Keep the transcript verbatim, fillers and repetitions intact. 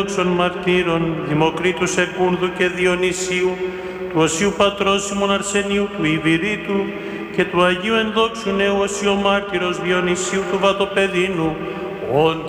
ενδόξων μαρτύρων Δημοκρίτου Σεκούνδου και Διονυσίου, του Οσίου Πατρός ημών Αρσενίου του Ιβηρήτου και του Αγίου ενδόξου νέου Οσίου Μάρτυρος Διονυσίου του Βατοπεδίνου, όν